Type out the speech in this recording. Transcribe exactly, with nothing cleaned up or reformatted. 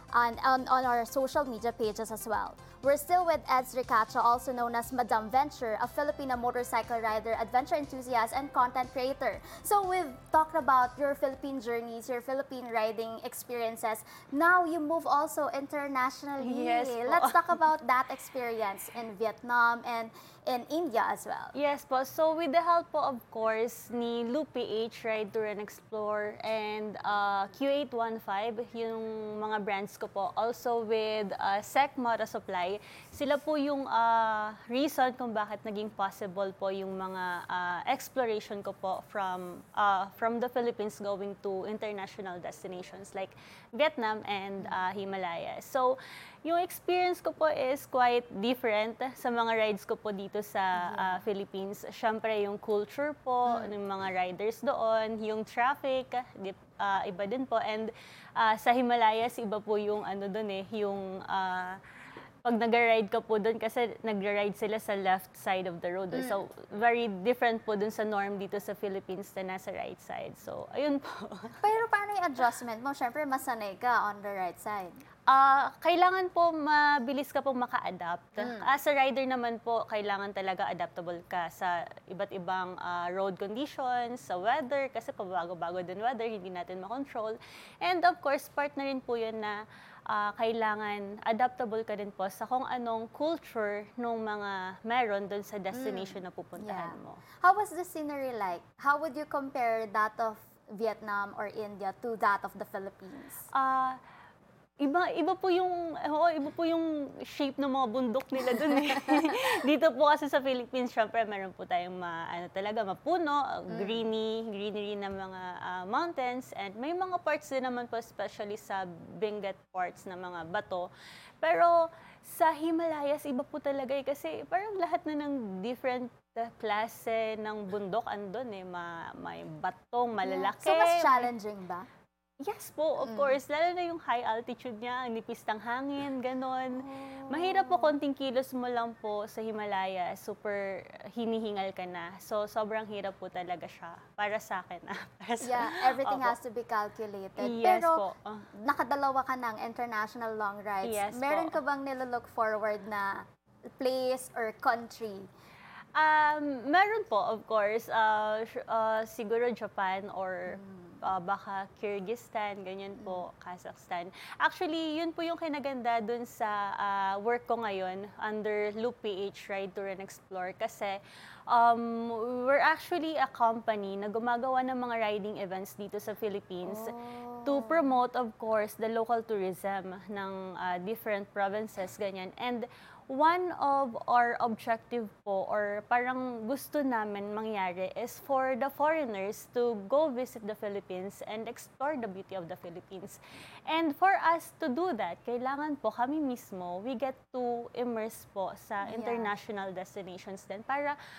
on, on, on our social media pages as well. We're still with Eds Ricacho, also known as Madam Venture, a Filipino motorcycle rider, adventure enthusiast, and content creator. So we've talked about your Philippine journeys, your Philippine riding experiences. Now you move also internationally. Yes po. Let's talk about that experience in Vietnam and in India as well. Yes po. So with the help po, of course, ni Loop P H, Ride, Tour, and Explore, and uh, Q eight one five, yung mga brands ko po. Also with uh, Sec Moto Supply, sila po yung uh, reason kung bakit naging possible po yung mga uh, exploration ko po from, uh, from the Philippines going to international destinations like Vietnam and uh, Himalaya. So, yung experience ko po is quite different sa mga rides ko po dito sa uh, Philippines. Siyempre, yung culture po ng mga riders doon, yung traffic, di, uh, iba din po. And uh, sa Himalayas, iba po yung ano doon eh, yung uh, pag nag-ride ka po doon kasi nag-ride sila sa left side of the road. Mm. So, very different po doon sa norm dito sa Philippines na nasa right side. So, ayun po. Pero paano yung adjustment mo? Siyempre, masanay ka on the right side. Uh, kailangan po mabilis ka pong maka-adapt. Mm. As a rider naman po, kailangan talaga adaptable ka sa iba't ibang uh, road conditions, sa weather, kasi pabago-bago din weather, hindi natin makontrol. And of course, part na rin po yun na uh, kailangan adaptable ka din po sa kung anong culture ng mga meron doon sa destination mm. na pupuntahan Yeah. mo. How was the scenery like? How would you compare that of Vietnam or India to that of the Philippines? Uh, Iba, iba po yung, oo, iba po yung shape ng mga bundok nila dun eh. Dito po kasi sa Philippines, syempre meron po tayong ma, ano talaga, mapuno, mm. greeny, greenery na mga uh, mountains, and may mga parts din naman po, especially sa Benguet parts na mga bato. Pero sa Himalayas, iba po talaga eh, kasi parang lahat na ng different klase ng bundok andun eh, ma, may batong, malalaki. So mas challenging ba? Yes po, of mm. course. Lalo na yung high altitude niya, ang nipis ng hangin, ganon. Oh. Mahirap po, konting kilos mo lang po sa Himalaya, super hinihingal ka na. So, sobrang hirap po talaga siya. Para sa akin. Para sa, yeah, everything opo. has to be calculated. Yes Pero, po. Uh. nakadalawa ka ng international long rides. Yes Meron po. ka bang nilalook forward na place or country? Um, meron po, of course. Uh, uh, siguro Japan or... Mm. Uh, baka Kyrgyzstan, ganyan po, Kazakhstan. Actually, yun po yung kinaganda dun sa uh, work ko ngayon under Loop P H, Ride, Tour, and Explore. Kasi um, we're actually a company na gumagawa ng mga riding events dito sa Philippines oh. to promote, of course, the local tourism ng uh, different provinces, ganyan. And one of our objective po, or parang gusto namin mangyari, is for the foreigners to go visit the Philippines and explore the beauty of the Philippines. And for us to do that, kailangan po kami mismo, we get to immerse po sa international yeah. destinations din para